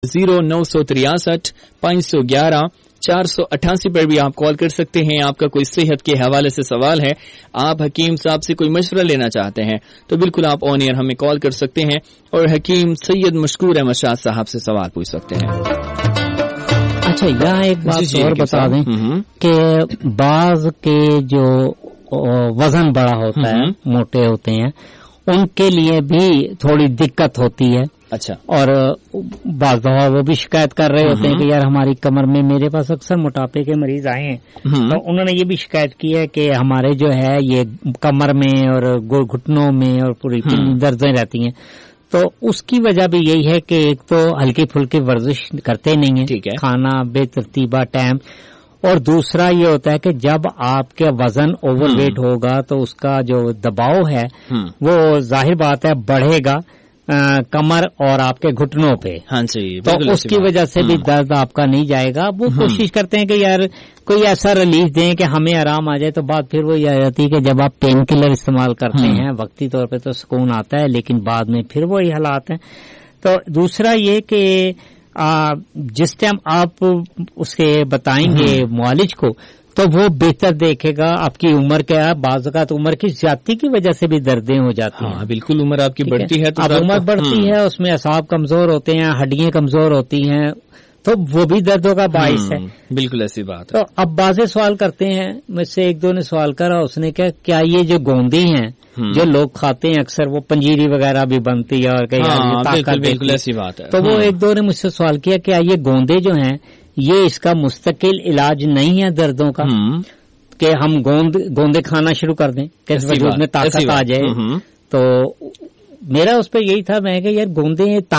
0963-511-488 पर भी आप कॉल कर सकते हैं। आपका कोई सेहत के हवाले से सवाल है, आप हकीम साहब से कोई मशवरा लेना चाहते हैं, तो बिल्कुल आप ऑन एयर हमें कॉल कर सकते हैं और हकीम सैयद मशकूर अहमद शाह साहब से सवाल पूछ सकते हैं। अच्छा, यहाँ एक बात और बता दें कि बाज के जो वजन बड़ा होता है, मोटे होते हैं, उनके लिए भी थोड़ी दिक्कत होती है। अच्छा। और बाज़ दफा वो भी शिकायत कर रहे होते हैं कि यार हमारी कमर में, मेरे पास अक्सर मोटापे के मरीज आए हैं, तो उन्होंने ये भी शिकायत की है कि हमारे जो है ये कमर में और घुटनों में और पूरी दर्दें रहती हैं। तो उसकी वजह भी यही है कि एक तो हल्की फुल्की वर्जिश करते नहीं है, खाना बेतरतीबा टाइम, और दूसरा ये होता है कि जब आपके वजन ओवरवेट होगा तो उसका जो दबाव है वो जाहिर बात है बढ़ेगा कमर और आपके घुटनों पे। हाँ जी, तो उसकी वजह से भी दर्द आपका नहीं जाएगा। वो कोशिश करते हैं कि यार कोई ऐसा रिलीफ दें कि हमें आराम आ जाए। तो बात फिर वो ये आ जाती है कि जब आप पेन किलर इस्तेमाल करते हैं वक्ती तौर पे तो सुकून आता है, लेकिन बाद में फिर वही हालात हैं। तो दूसरा ये कि जिस टाइम आप उसके बताएंगे मुआलिज को तो वो बेहतर देखेगा। आपकी उम्र क्या है, बाज़ औक़ात उम्र की ज्यादती की वजह से भी दर्दें हो जाती हैं। बिल्कुल, उम्र आपकी बढ़ती है तो अब उम्र बढ़ती है, उसमें असाब कमजोर होते हैं, हड्डियां कमजोर होती हैं, तो वो भी दर्दों का बाइस है। बिल्कुल ऐसी बात है। तो अब बाज़े सवाल करते हैं, मुझसे एक दो ने सवाल करा, उसने क्या ये जो गोंदी हैं जो लोग खाते हैं अक्सर, वो पंजीरी वगैरह भी बनती है और बिल्कुल ऐसी बात है। तो वो एक दो ने मुझसे सवाल किया क्या ये गोंदे जो हैं ये इसका मुस्तकिल इलाज नहीं है दर्दों का, कि हम गोंदे खाना शुरू कर दें कि वजूद में ताकत आ जाए। तो मेरा उस पर यही था, मैं कि यार गोंदे